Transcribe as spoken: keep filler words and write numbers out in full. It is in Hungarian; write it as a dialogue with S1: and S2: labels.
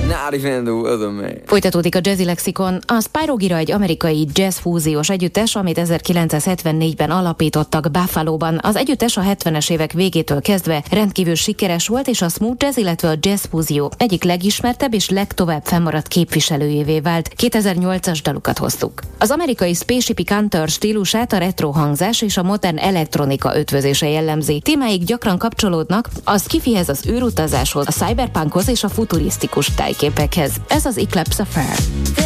S1: Not even the weatherman.
S2: Folytatódik a Jazzy Lexikon. A Spyro Gyra egy amerikai jazz fúziós együttes, amit ezerkilencszázhetvennégyben alapítottak Buffalóban. Az együttes a hetvenes évek végétől kezdve rendkívül sikeres volt, és a smooth jazz, illetve a jazz fúzió egyik legismertebb és legtovább fennmaradt képviselőjévé vált. kétezer-nyolcas dalukat hoztuk. Az amerikai Spaceship Counter stílusát a retro hangzás és a modern elektronika ötvözése jellemzi. Témáik gyakran kapcsolódnak a sci-fihez, az űrutazáshoz, a cyberpunkhoz és a futurisztikus tájképekhez. Ez az Eclipse Affair.